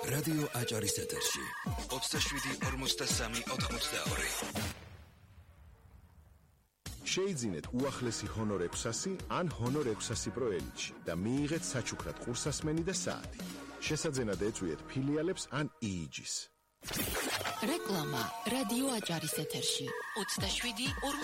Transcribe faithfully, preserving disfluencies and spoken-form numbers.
რადიო აჭარის ეთერში ოცდაშვიდი ორმოცდასამი ოთხმოცდაორი. შეიძინეთ უახლესი ჰონორ ექვსასი ან ჰონორ ექვსასი პრო ელიტში და მიიღეთ საჩუქრად ყურსასმენი და საათი. შესაძენად ეწვიეთ ფილიალებს ან იიჯის. რეკლამა რადიო აჭარის ეთერში ოცდაშვიდი ორმოცდასამი